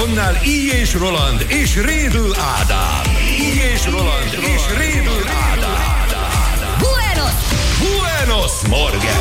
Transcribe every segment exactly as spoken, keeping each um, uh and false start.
mikrofonnál I. és Roland és Rédl Ádám. I. és Roland és Rédl Ádám. Buenos! Buenos Morgen!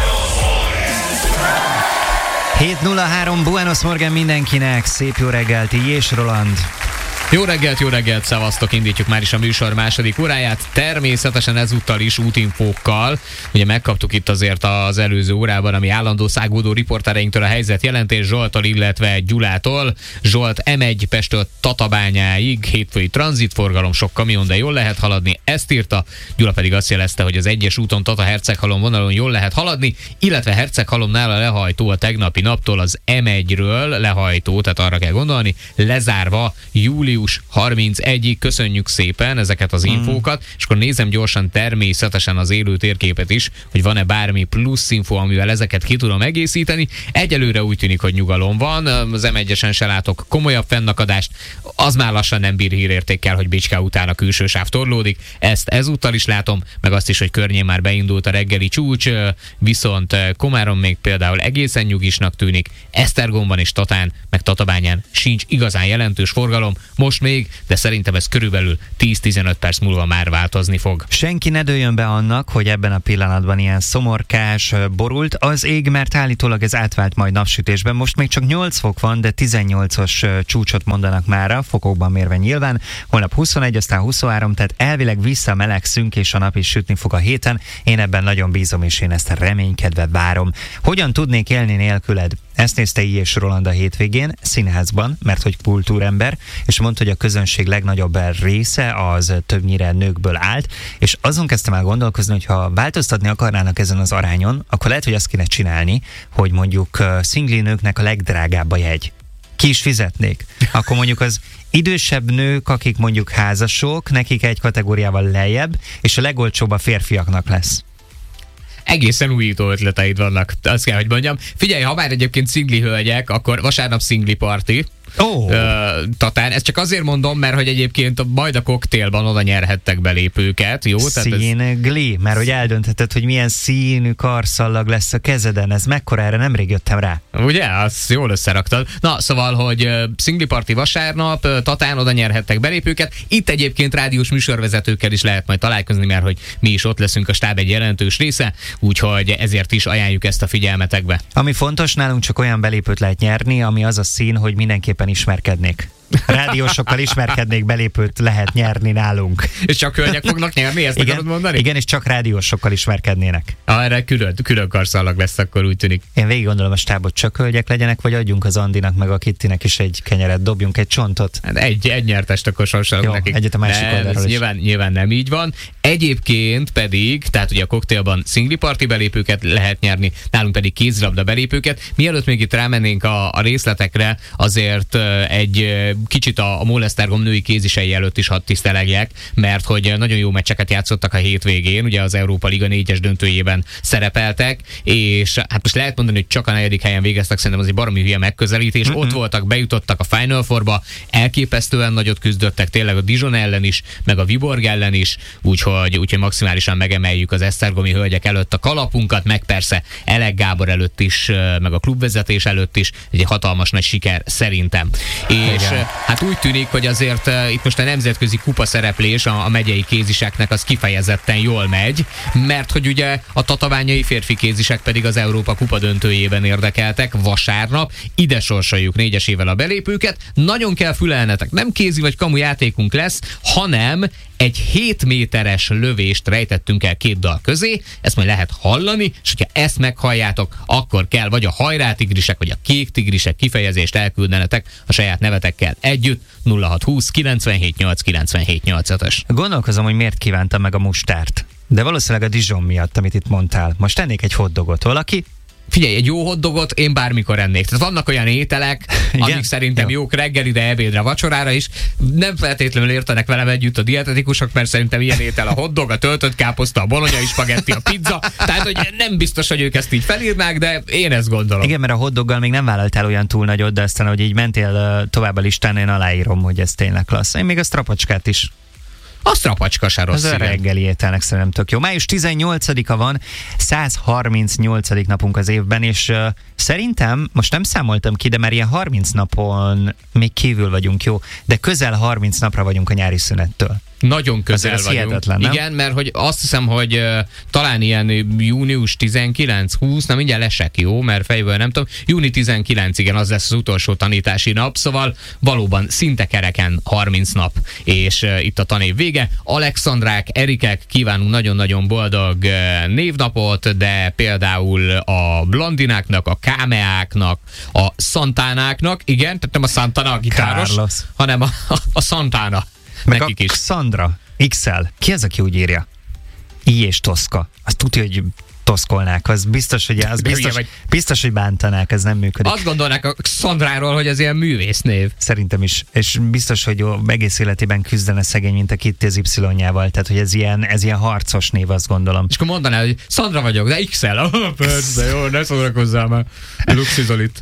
hét nulla három Buenos Morgen mindenkinek, szép jó reggelt, I. és Roland. Jó reggelt, jó reggelt, szevasztok, indítjuk már is a műsor második óráját, természetesen ezúttal is útinfókkal. Ugye megkaptuk itt azért az előző órában, ami állandó szágódó riportereinktől a helyzetjelentés Zsoltól, illetve Gyulától. Zsolt M egy Pesttől Tatabányáig, hétfői tranzitforgalom, sok kamion, de jól lehet haladni, ezt írta. Gyula pedig azt jelezte, hogy az egyes úton Tata-Herceghalom vonalon jól lehet haladni, illetve Herceghalomnál a lehajtó a tegnapi naptól az M egyről lehajtó, tehát arra kell gondolni, lezárva július harmincegyig. Köszönjük szépen ezeket az infókat, és akkor nézem gyorsan természetesen az élő térképet is, hogy van-e bármi plusz info, amivel ezeket ki tudom egészíteni. Egyelőre úgy tűnik, hogy nyugalom van, az M egyesen se látok komolyabb fennakadást, az már lassan nem bír hírértékkel, hogy Bicske után a külső sáv torlódik, ezt ezúttal is látom, meg azt is, hogy környén már beindult a reggeli csúcs, viszont Komárom még például egészen nyugisnak tűnik, Esztergomban és Tatán, meg Tatabányán sincs igazán jelentős forgalom, most még, de szerintem ez körülbelül tíz-tizenöt perc múlva már változni fog. Senki ne dőljön be annak, hogy ebben a pillanatban ilyen szomorkás, borult az ég, mert állítólag ez átvált majd napsütésben. Most még csak nyolc fok van, de tizennyolcas csúcsot mondanak mára, fokokban mérve nyilván. Holnap huszonegy, aztán huszonhárom, tehát elvileg visszamelegszünk, és a nap is sütni fog a héten. Én ebben nagyon bízom, és én ezt reménykedve várom. Hogyan tudnék élni nélküled? Ezt nézte I. és Roland a hétvégén, színházban, mert hogy kultúrember, és mondta, hogy a közönség legnagyobb része az többnyire nőkből állt, és azon kezdtem el gondolkozni, hogy ha változtatni akarnának ezen az arányon, akkor lehet, hogy azt kéne csinálni, hogy mondjuk szingli nőknek a legdrágább a jegy. Ki is fizetnék. Akkor mondjuk az idősebb nők, akik mondjuk házasok, nekik egy kategóriával lejjebb, és a legolcsóbb a férfiaknak lesz. Egészen újító ötleteid vannak, azt kell, hogy mondjam. Figyelj, ha már egyébként szingli hölgyek, akkor vasárnap szingli parti. Oh. Uh, Tatán. Ezt csak azért mondom, mert hogy egyébként majd a koktélban oda nyerhettek belépőket, jó? Színgli, ez... mert hogy eldöntheted, hogy milyen színű karszallag lesz a kezeden, ez mekkora, erre nemrég jöttem rá. Ugye? Azt jól összeraktad. Na, szóval, hogy uh, szingli parti vasárnap, uh, Tatán oda nyerhettek belépőket. Itt egyébként rádiós műsorvezetőkkel is lehet majd találkozni, mert hogy mi is ott leszünk, a stáb egy jelentős része, úgyhogy ezért is ajánljuk ezt a figyelmetekbe. Ami fontos, nálunk csak olyan belépőt lehet nyerni, ami az a szín, hogy mindenképpen ismerkednék. Rádiósokkal ismerkednék, belépőt lehet nyerni nálunk. És csak hölgyek fognak nyerni, ezt igen, akarod mondani? Igen, és csak rádiósokkal ismerkednének. Erre külön, külön karszallag lesz, akkor úgy tűnik. Én végig gondolom a stábot, csak hölgyek legyenek, vagy adjunk az Andinak meg a Kittinek is egy kenyeret, dobjunk egy csontot. Hát egy, egy nyertest akkor sorsolunk nekik. Egyet a másik nem, oldalról is. Nyilván, nyilván nem így van. Egyébként pedig, tehát ugye a koktélban szingli parti belépőket lehet nyerni, nálunk pedig kézilabda belépőket. Mielőtt még itt rámennénk a, a részletekre, azért egy kicsit a, a Molesztergom női kézisei előtt is hadd tisztelegjek, mert hogy nagyon jó meccseket játszottak a hétvégén, ugye az Európa Liga négyes döntőjében szerepeltek, és hát most lehet mondani, hogy csak a negyedik helyen végeztek, szerintem az egy baromi hülye megközelítés. Mm-hmm. Ott voltak, bejutottak a Final Fourba, elképesztően nagyot küzdöttek, tényleg a Dijon ellen is, meg a Viborg ellen is, úgyhogy, úgyhogy maximálisan megemeljük az esztergomi hölgyek előtt a kalapunkat, meg persze Elek Gábor előtt is, meg a klubvezetés előtt is, egy hatalmas nagy siker szerintem. És igen. Hát úgy tűnik, hogy azért uh, itt most a nemzetközi kupa szereplés a, a megyei kéziseknek az kifejezetten jól megy, mert hogy ugye a tatabányai férfi kézisek pedig az Európa kupa döntőjében érdekeltek vasárnap, ide sorsoljuk négyesével a belépőket, nagyon kell fülelnetek, nem kézi vagy kamu játékunk lesz, hanem egy hét méteres lövést rejtettünk el két dal közé, ezt majd lehet hallani, és hogyha ezt meghalljátok, akkor kell vagy a hajrá tigrisek, vagy a kék tigrisek kifejezést elküldenetek a saját nevetekkel együtt, nulla hat húsz kilencvenhét nyolc kilencvenhét nyolcas. Gondolkozom, hogy miért kívántam meg a mustárt, de valószínűleg a Dijon miatt, amit itt mondtál. Most tennék egy hotdogot valaki? Figyelj, egy jó hotdogot én bármikor ennék. Tehát vannak olyan ételek, igen? Amik szerintem jó. jók reggelire, ebédre, vacsorára is. Nem feltétlenül értenek velem együtt a dietetikusok, mert szerintem ilyen étel a hotdog, a töltött káposzta, a bolonyai spagetti, a pizza. Tehát, hogy nem biztos, hogy ők ezt így felírnák, de én ezt gondolom. Igen, mert a hotdoggal még nem vállaltál olyan túl nagyot, de aztán, hogy így mentél tovább a listán, én aláírom, hogy ez tényleg klassz. Én még a strapacskát is. azt rapacska se rossz. Az a reggeli ételnek szerintem tök jó. május tizennyolcadika van, száz harmincnyolcadik napunk az évben, és uh, szerintem, most nem számoltam ki, de már ilyen harminc napon még kívül vagyunk, jó, de közel harminc napra vagyunk a nyári szünettől. Nagyon közel vagyunk. hihetetlen, nem? Igen, mert hogy azt hiszem, hogy uh, talán ilyen június tizenkilenc húsz, na mindjárt lesek, jó, mert fejből nem tudom. június tizenkilenc, igen, az lesz az utolsó tanítási nap, szóval valóban szinte kereken harminc nap, és uh, itt a tanév vége. Alexandrák, Erikek, kívánunk nagyon-nagyon boldog uh, névnapot, de például a Blandináknak, a Kámeáknak, a Santánáknak, igen, tehát nem a Santana a gitáros, Carlos. hanem a, a, a Santana. Meg nekik a is. Xandra, iksz el. Ki az, aki úgy írja? I és Toszka. Azt tudja, hogy toszkolnák. Az biztos, hogy, az biztos, biztos, hogy bántanák, ez nem működik. Azt gondolnák a Xandráról, hogy ez ilyen művésznév. Szerintem is. És biztos, hogy egész életében küzdene szegény, mint a Kitty az Y-jával. Tehát, hogy ez ilyen, ez ilyen harcos név, azt gondolom. És akkor mondaná, hogy Szandra vagyok, de iksz el. Oh, persze, jó, ne szórakozzál már. Luxizol itt.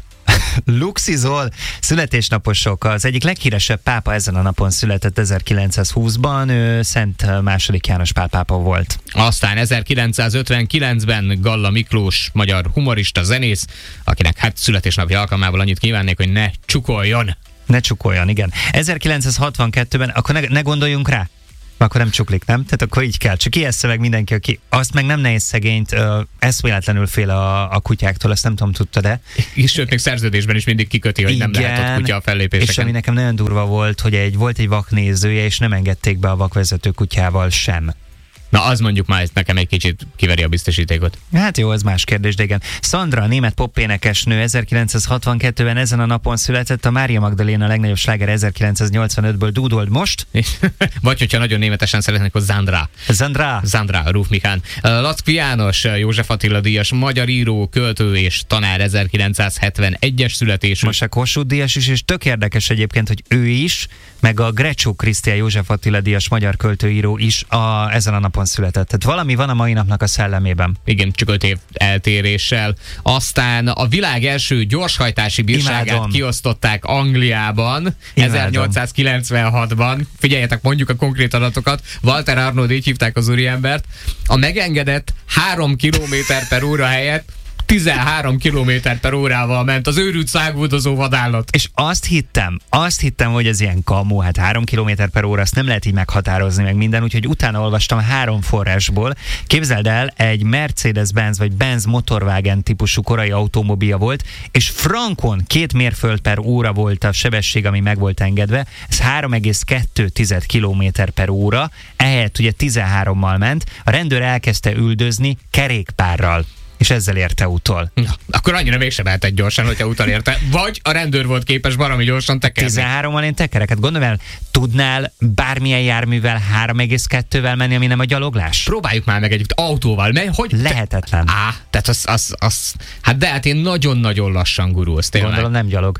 Luxizol, születésnaposok. Az egyik leghíresebb pápa ezen a napon született ezerkilencszázhúszban, ő Szent második János Pál pápa volt. Aztán ezerkilencszázötvenkilencben Galla Miklós, magyar humorista, zenész, akinek hát születésnapja alkalmából annyit kívánnék, hogy ne csukoljon. Ne csukoljon, igen. ezerkilencszázhatvankettőben, akkor ne, ne gondoljunk rá. Akkor nem csuklik, nem? Tehát akkor így kell. Csak ijessze meg mindenki, aki azt meg nem nehéz szegényt, uh, eszméletlenül fél a, a kutyáktól, ezt nem tudom, tudta, de... És sőt, még szerződésben is mindig kiköti, hogy igen, nem lehet ott kutya a fellépéseken. És ami nekem nagyon durva volt, hogy egy, volt egy vaknézője, és nem engedték be a vakvezető kutyával sem. Na, az mondjuk már nekem egy kicsit kiveri a biztosítékot. Hát jó, ez más kérdés, de igen. Szandra, a német popénekesnő, ezerkilencszázhatvankettőben ezen a napon született, a Mária Magdaléna a legnagyobb sláger ezerkilencszáznyolcvanötből Dúdold most. Vagy hogyha nagyon németesen szeretnék, hogy Zandra. Zandra. Zandra, Ruf Mikán. Lackfi János, József Attila díjas, magyar író, költő és tanár, ezerkilencszázhetvenegyes születésű. Most a Kossuth díjas is, és tök érdekes egyébként, hogy ő is, meg a Grecsó Krisztián József Attila díjas magyar költőíró is a, ezen a napon született. Tehát valami van a mai napnak a szellemében. Igen, csak öt év eltéréssel. Aztán a világ első gyorshajtási bírságát Imádom. kiosztották Angliában Imádom. ezernyolcszázkilencvenhatban. Figyeljetek, mondjuk a konkrét adatokat. Walter Arnold, így hívták az úriembert. A megengedett három kilométer per óra helyett tizenhárom kilométer per órával ment az őrült száguldozó vadállat. És azt hittem, azt hittem, hogy ez ilyen kamu, hát három kilométer per óra, azt nem lehet így meghatározni meg minden, úgyhogy utána olvastam három forrásból. Képzeld el, egy Mercedes-Benz vagy Benz Motorwagen típusú korai automobilja volt, és frankon két mérföld per óra volt a sebesség, ami meg volt engedve. Ez három egész kettő kilométer per óra, ehelyett ugye tizenhárommal ment. A rendőr elkezdte üldözni kerékpárral, és ezzel érte utol. Na, akkor annyira mégsem mehetett gyorsan, hogyha utol érte. Vagy a rendőr volt képes baromi gyorsan tekerni. tizenhárommal én tekereket. Gondolj el, tudnál bármilyen járművel három egész kettővel menni, ami nem a gyaloglás? Próbáljuk már meg együtt autóval. Mert hogy lehetetlen. Te... Á, tehát az, az, az... Hát de hát én nagyon-nagyon lassan gurulsz, tényleg. Gondolom nem gyalog.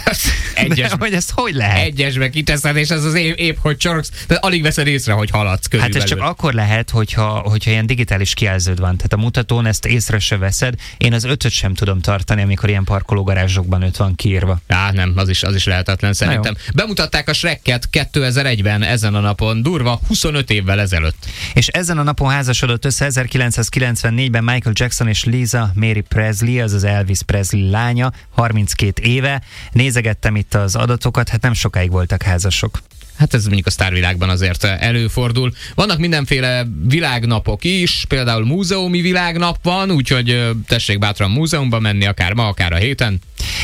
Egyes, hogy ezt hogy lehet? Egyesbe kiteszed, és ez az épp, épp hogy csorogsz, de alig veszed észre, hogy haladsz körülbelül. Hát ez csak akkor lehet, hogyha, hogyha ilyen digitális kijelződ van. Tehát a mutatón ezt észre se veszed. Én az ötöt sem tudom tartani, amikor ilyen parkológarázsokban öt van kiírva. Á, nem, az is, az is lehetetlen szerintem. Bemutatták a Shreket kétezer-egyben ezen a napon, durva huszonöt évvel ezelőtt. És ezen a napon házasodott össze ezerkilencszázkilencvennégyben Michael Jackson és Lisa Mary Presley, az az Elvis Presley lánya, harminckét éve. Nézegettem itt az adatokat, hát nem sokáig voltak házasok. Hát ez mondjuk a sztárvilágban azért előfordul. Vannak mindenféle világnapok is, például múzeumi világnap van, úgyhogy tessék bátran múzeumba menni, akár ma, akár a héten.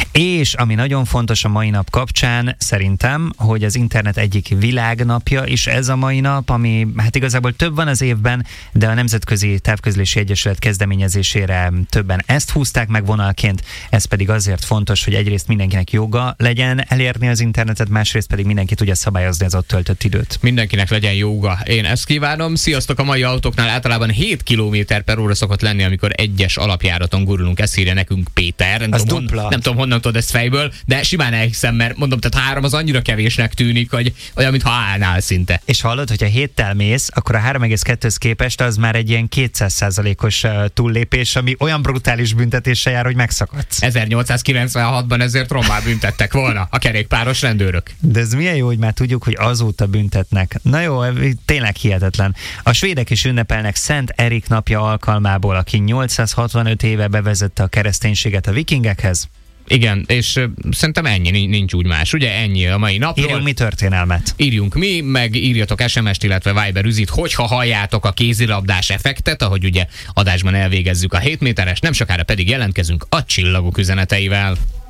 És ami nagyon fontos a mai nap kapcsán, szerintem, hogy az internet egyik világnapja is ez a mai nap, ami hát igazából több van az évben, de a Nemzetközi Távközlési Egyesület kezdeményezésére többen ezt húzták meg vonalként, ez pedig azért fontos, hogy egyrészt mindenkinek joga legyen elérni az internetet, másrészt pedig mindenki tudja szabályozni az ott töltött időt. Mindenkinek legyen joga. Én ezt kívánom. Sziasztok, a mai autóknál általában hét kilométer per óra szokott lenni, amikor egyes alapjáraton gurulunk. Ezt írja nekünk Péter. Nem, az tudom, hon, nem tudom, honnan tudod ezt fejből, de simán elhiszem, mert mondom, tehát három az annyira kevésnek tűnik, hogy olyan, mintha állnál szinte. És hallod, hogyha héttel mész, akkor a három egész kettőhöz képest az már egy ilyen kétszáz százalékos túllépés, ami olyan brutális büntetéssel jár, hogy megszakadsz. ezernyolcszázkilencvenhatban ezért rommá büntettek volna a kerékpáros rendőrök. De ez milyen jó, hogy már tudjuk, hogy hogy azóta büntetnek. Na jó, tényleg hihetetlen. A svédek is ünnepelnek Szent Erik napja alkalmából, aki nyolcszázhatvanöt éve bevezette a kereszténységet a vikingekhez. Igen, és uh, szerintem ennyi, nincs úgy más. Ugye ennyi a mai napról. Írjunk mi történelmet. Írjunk mi, meg írjatok es em est, illetve Viber üzit, hogyha halljátok a kézilabdás effektet, ahogy ugye adásban elvégezzük a hét méteres, nem sokára pedig jelentkezünk a csillagok üzeneteivel.